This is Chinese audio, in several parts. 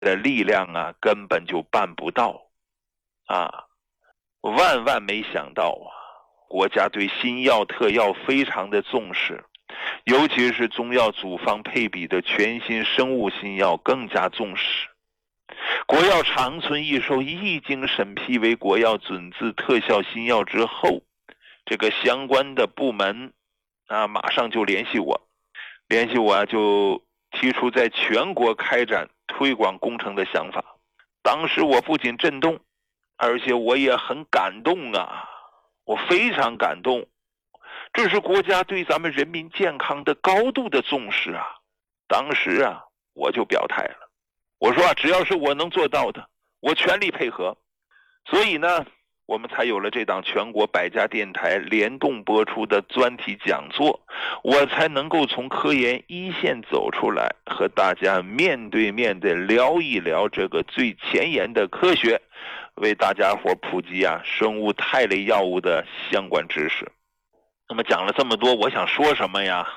的力量啊，根本就办不到啊！万万没想到啊，国家对新药特药非常的重视，尤其是中药组方配比的全新生物新药更加重视。国药长春益寿一经审批为国药准字特效新药之后，这个相关的部门啊，马上就联系我就提出在全国开展推广工程的想法。当时我不仅震动，而且我也很感动啊，我非常感动，这是国家对咱们人民健康的高度的重视啊。当时啊，我就表态了，我说啊，只要是我能做到的，我全力配合。所以呢，我们才有了这档全国100家电台联动播出的专题讲座，我才能够从科研一线走出来，和大家面对面的聊一聊这个最前沿的科学，为大家伙普及啊生物肽类药物的相关知识。那么讲了这么多，我想说什么呀？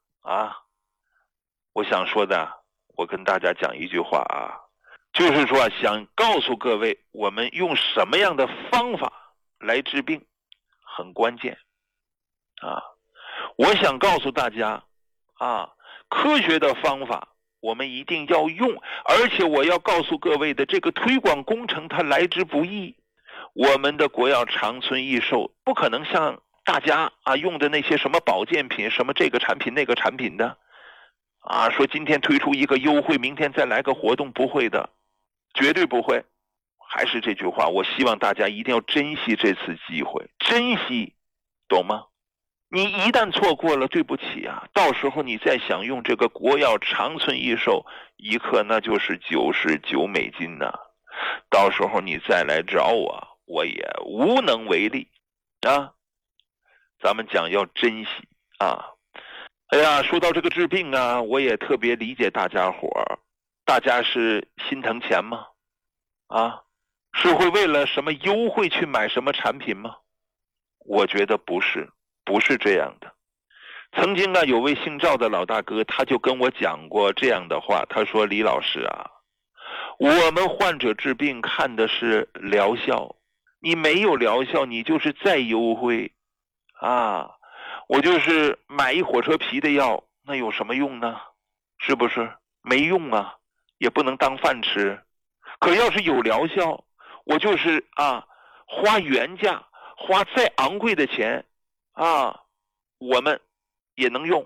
我想说的，我跟大家讲一句话啊，就是说想告诉各位，我们用什么样的方法来治病很关键啊。我想告诉大家啊，科学的方法我们一定要用，而且我要告诉各位的这个推广工程它来之不易。我们的国药长春益寿不可能像大家啊用的那些什么保健品，什么这个产品那个产品的啊，说今天推出一个优惠，明天再来个活动，不会的，绝对不会。还是这句话，我希望大家一定要珍惜这次机会，珍惜，懂吗？你一旦错过了，对不起啊，到时候你再想用这个国药长春益寿一克，那就是99美金呐，到时候你再来找我，我也无能为力啊。咱们讲要珍惜啊。哎呀，说到这个治病啊，我也特别理解大家伙儿，大家是心疼钱吗？是会为了什么优惠去买什么产品吗？我觉得不是这样的。曾经啊，有位姓赵的老大哥，他就跟我讲过这样的话，他说：李老师啊，我们患者治病看的是疗效，你没有疗效，你就是再优惠啊，我就是买一火车皮的药，那有什么用呢？是不是？没用啊，也不能当饭吃。可要是有疗效，我就是花原价，花再昂贵的钱我们也能用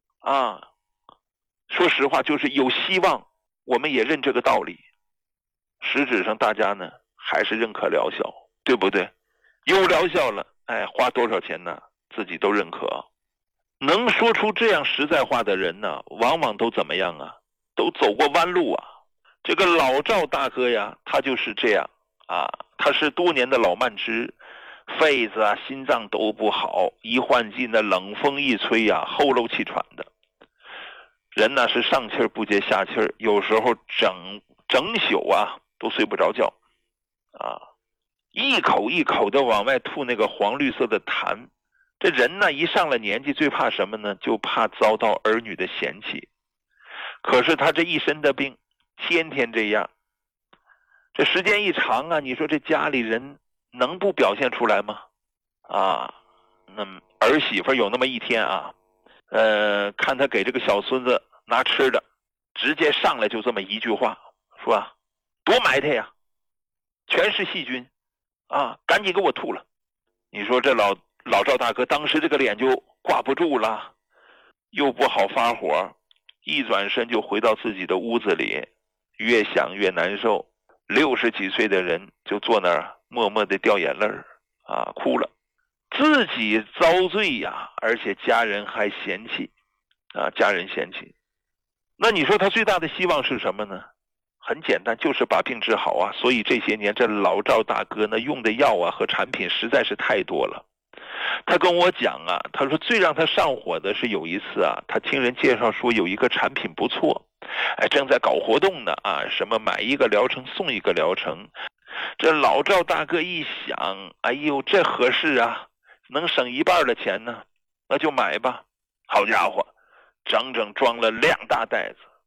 说实话，就是有希望，我们也认这个道理。实质上大家呢还是认可疗效，对不对？有疗效了，花多少钱呢自己都认可。能说出这样实在话的人呢，往往都怎么样啊？都走过弯路啊。这个老赵大哥呀，他就是这样他是多年的老慢支，肺子啊心脏都不好，一换季呢冷风一吹后漏气喘的人呢，是上气儿不接下气儿，有时候整宿都睡不着觉一口一口的往外吐那个黄绿色的痰。这人呢一上了年纪，最怕什么呢？就怕遭到儿女的嫌弃。可是他这一身的病，天天这样，这时间一长你说这家里人能不表现出来吗？那儿媳妇有那么一天看他给这个小孙子拿吃的，直接上来就这么一句话，说多埋汰呀，全是细菌赶紧给我吐了。你说这老赵大哥当时这个脸就挂不住了，又不好发火，一转身就回到自己的屋子里，越想越难受。60几岁的人就坐那儿默默的掉眼泪哭了，自己遭罪而且家人还嫌弃家人嫌弃。那你说他最大的希望是什么呢？很简单，就是把病治好所以这些年这老赵大哥呢用的药和产品实在是太多了。他跟我讲他说最让他上火的是有一次他听人介绍说有一个产品不错，正在搞活动呢什么买一个疗程送一个疗程。这老赵大哥一想，哎呦这合适能省一半的钱呢，那就买吧。好家伙，整整装了2大袋子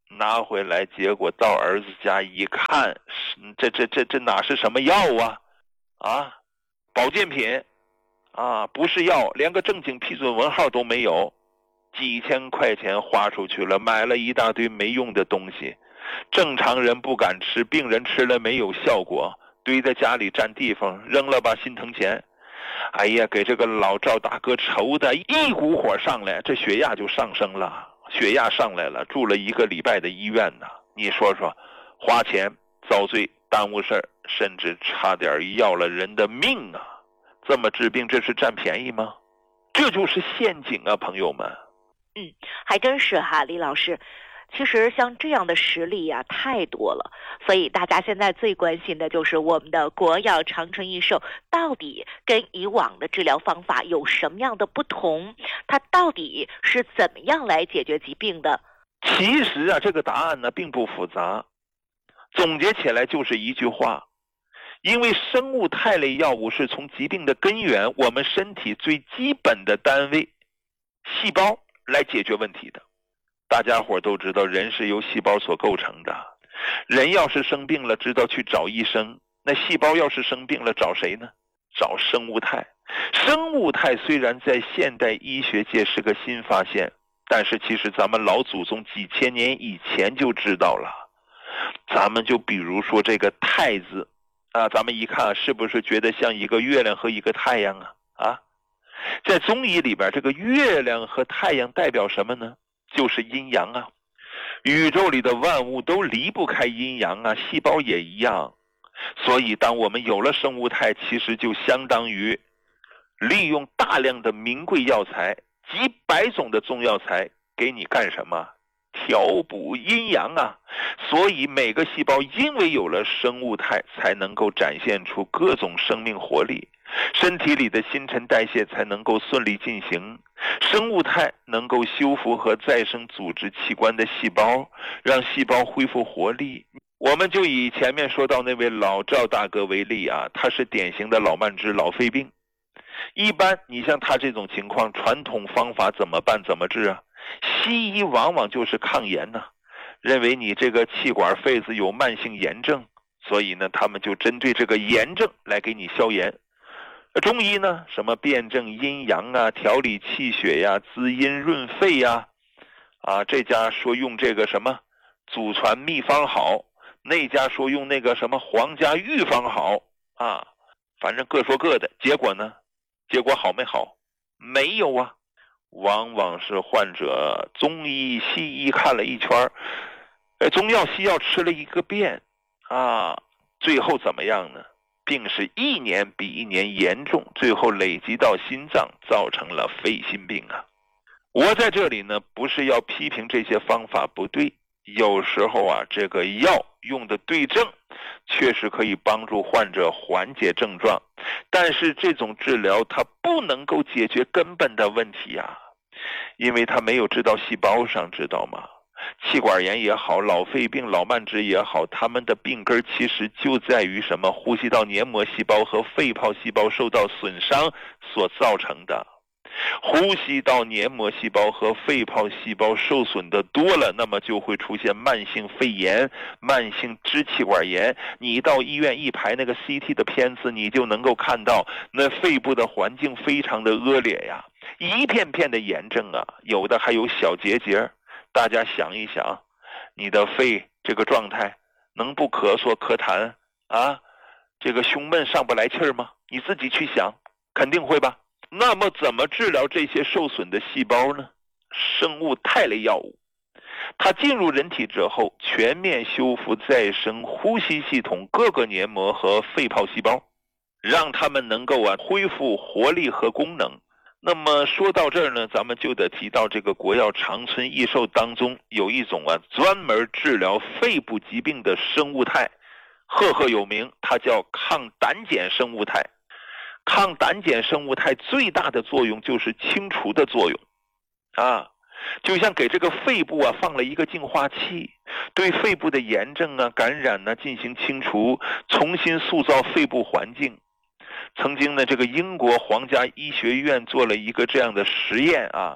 拿回来，结果到儿子家一看，这哪是什么药啊，保健品啊，不是药，连个正经批准文号都没有，几千块钱花出去了，买了一大堆没用的东西，正常人不敢吃，病人吃了没有效果，堆在家里占地方，扔了吧心疼钱。哎呀，给这个老赵大哥愁的一股火上来，这血压就上升了，血压上来了，住了1个礼拜的医院呢。你说说，花钱遭罪耽误事儿，甚至差点要了人的命啊！这么治病，这是占便宜吗？这就是陷阱啊，朋友们。 还真是哈，李老师。其实像这样的实例呀，太多了，所以大家现在最关心的就是我们的国药长春益寿到底跟以往的治疗方法有什么样的不同，它到底是怎么样来解决疾病的。 其实啊，这个答案呢并不复杂，总结起来就是一句话，因为生物肽类药物是从疾病的根源，我们身体最基本的单位细胞来解决问题的。大家伙都知道人是由细胞所构成的，人要是生病了知道去找医生，那细胞要是生病了找谁呢？找生物肽。生物肽虽然在现代医学界是个新发现，但是其实咱们老祖宗几千年以前就知道了。咱们就比如说这个肽字啊，咱们一看是不是觉得像一个月亮和一个太阳啊？在中医里边，这个月亮和太阳代表什么呢？就是阴阳啊，宇宙里的万物都离不开阴阳啊，细胞也一样。所以当我们有了生物肽，其实就相当于利用大量的名贵药材，几百种的中药材给你干什么？调补阴阳啊。所以每个细胞因为有了生物肽，才能够展现出各种生命活力，身体里的新陈代谢才能够顺利进行。生物肽能够修复和再生组织器官的细胞，让细胞恢复活力。我们就以前面说到那位老赵大哥为例啊，他是典型的老慢支、老肺病。一般你像他这种情况，传统方法怎么办？怎么治啊？西医往往就是抗炎呢，认为你这个气管肺子有慢性炎症，所以呢他们就针对这个炎症来给你消炎。中医呢，什么辩证阴阳啊，调理气血呀，滋阴润肺呀，这家说用这个什么祖传秘方好，那家说用那个什么皇家御方好啊，反正各说各的。结果呢？结果好没好？没有啊，往往是患者中医西医看了一圈，中药西药吃了一个遍啊，最后怎么样呢？病是一年比一年严重，最后累积到心脏，造成了肺心病啊。我在这里呢，不是要批评这些方法不对，有时候啊，这个药用的对症，确实可以帮助患者缓解症状，但是这种治疗它不能够解决根本的问题啊，因为它没有治到细胞上，知道吗？气管炎也好，老肺病、老慢支也好，他们的病根其实就在于什么？呼吸道黏膜细胞和肺泡细胞受到损伤所造成的。呼吸道黏膜细胞和肺泡细胞受损的多了，那么就会出现慢性肺炎、慢性支气管炎。你到医院一排那个 CT 的片子，你就能够看到那肺部的环境非常的恶劣呀，一片片的炎症啊，有的还有小结节。大家想一想，你的肺这个状态能不咳嗽咳痰啊？这个胸闷上不来气儿吗？你自己去想，肯定会吧。那么怎么治疗这些受损的细胞呢？生物肽类药物，它进入人体之后，全面修复再生呼吸系统各个黏膜和肺泡细胞，让它们能够恢复活力和功能。那么说到这儿呢，咱们就得提到这个国药长春益寿当中有一种专门治疗肺部疾病的生物肽，赫赫有名，它叫抗胆碱生物肽。抗胆碱生物肽最大的作用就是清除的作用啊，就像给这个肺部放了一个净化器，对肺部的炎症感染进行清除，重新塑造肺部环境。曾经呢，这个英国皇家医学院做了一个这样的实验啊，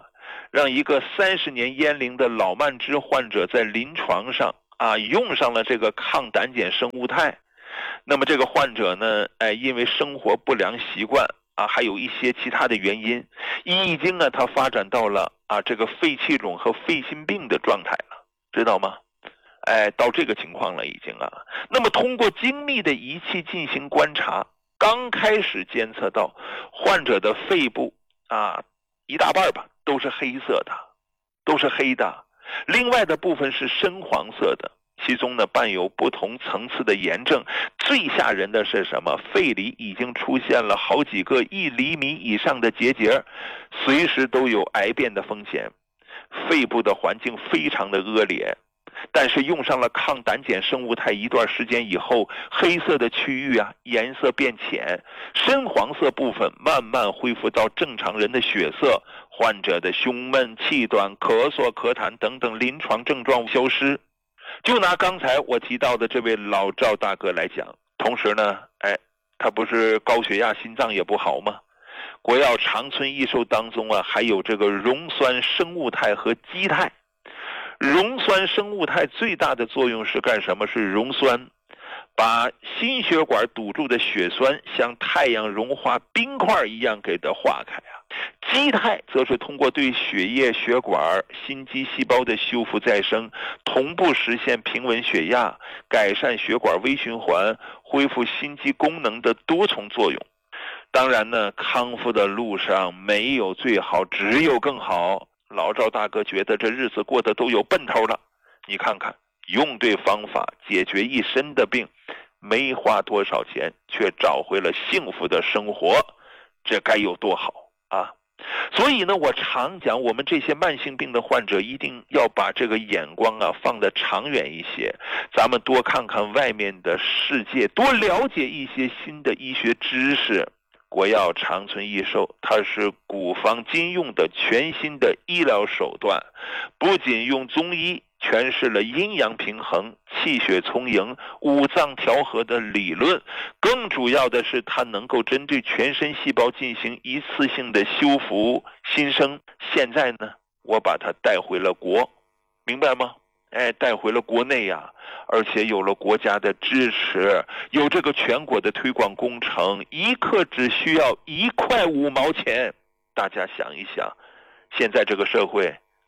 让一个30年烟龄的老慢支患者在临床上用上了这个抗胆碱生物肽。那么这个患者呢，因为生活不良习惯还有一些其他的原因，已经他发展到了这个肺气肿和肺心病的状态了，知道吗？到这个情况了已经那么通过精密的仪器进行观察，刚开始监测到患者的肺部一大半吧都是黑色的，都是黑的，另外的部分是深黄色的，其中呢伴有不同层次的炎症。最吓人的是什么？肺里已经出现了好几个1厘米以上的结节，随时都有癌变的风险。肺部的环境非常的恶劣，但是用上了抗胆碱生物肽一段时间以后，黑色的区域颜色变浅，深黄色部分慢慢恢复到正常人的血色，患者的胸闷、气短、咳嗽、咳痰等等临床症状消失。就拿刚才我提到的这位老赵大哥来讲，同时呢，他不是高血压、心脏也不好吗？国药长春益寿当中还有这个溶酸生物肽和基肽。溶酸生物肽最大的作用是干什么？是溶酸，把心血管堵住的血栓像太阳融化冰块一样给它化开基肽则是通过对血液、血管、心肌细胞的修复再生，同步实现平稳血压、改善血管微循环、恢复心肌功能的多重作用。当然呢，康复的路上没有最好，只有更好。老赵大哥觉得这日子过得都有奔头了，你看看，用对方法解决一身的病，没花多少钱，却找回了幸福的生活，这该有多好所以呢，我常讲，我们这些慢性病的患者一定要把这个眼光放得长远一些，咱们多看看外面的世界，多了解一些新的医学知识。国药长春益寿，它是古方今用的全新的医疗手段，不仅用中医诠释了阴阳平衡、气血充盈、五脏调和的理论，更主要的是它能够针对全身细胞进行一次性的修复新生。现在呢，我把它带回了国，明白吗？带回了国内而且有了国家的支持，有这个全国的推广工程，一克只需要1块5毛钱。大家想一想，现在这个社会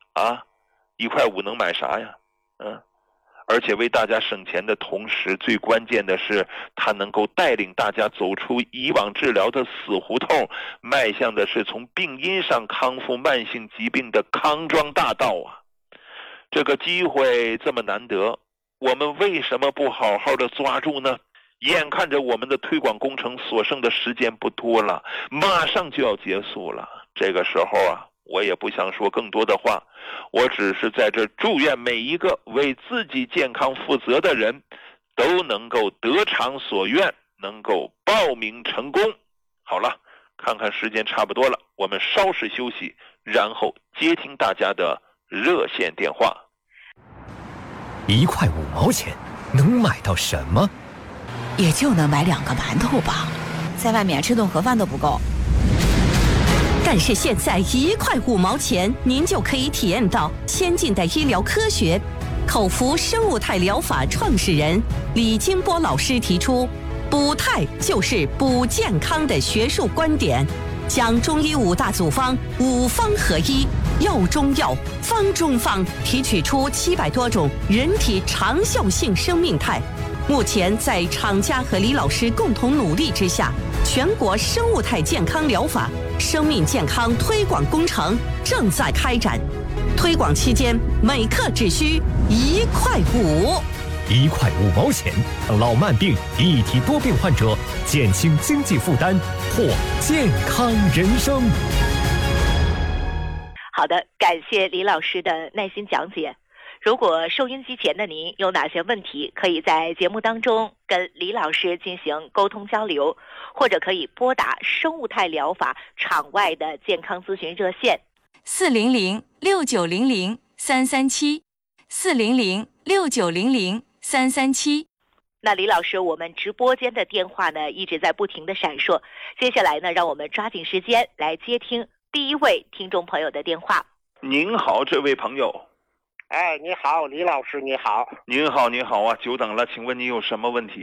1块5能买啥呀？而且为大家省钱的同时，最关键的是它能够带领大家走出以往治疗的死胡同，迈向的是从病因上康复慢性疾病的康庄大道这个机会这么难得，我们为什么不好好的抓住呢？眼看着我们的推广工程所剩的时间不多了，马上就要结束了。这个时候我也不想说更多的话，我只是在这祝愿每一个为自己健康负责的人都能够得偿所愿，能够报名成功。好了，看看时间差不多了，我们稍事休息，然后接听大家的热线电话。 1块5毛钱能买到什么？ 也就能买2个馒头吧，在外面吃顿盒饭都不够。 但是现在1块5毛钱，您就可以体验到先进的医疗科学。口服生物肽疗法创始人李金波老师提出，补肽就是补健康的学术观点，将中医5大组方5方合一，药中药，方中方，提取出700多种人体长效性生命肽。目前在厂家和李老师共同努力之下，全国生物肽健康疗法生命健康推广工程正在开展。推广期间，每克只需1块5。 1块5毛钱，老慢病、一体多病患者减轻经济负担，获健康人生。 好的，感谢李老师的耐心讲解。如果收音机前的您有哪些问题，可以在节目当中跟李老师进行沟通交流，或者可以拨打生物肽疗法场外的健康咨询热线 400-6900-337，400-6900-337。 那李老师，我们直播间的电话呢一直在不停的闪烁，接下来呢，让我们抓紧时间来接听第一位听众朋友的电话。 您好，这位朋友。 哎，你好，李老师，你好。 您好，您好啊，久等了，请问你有什么问题？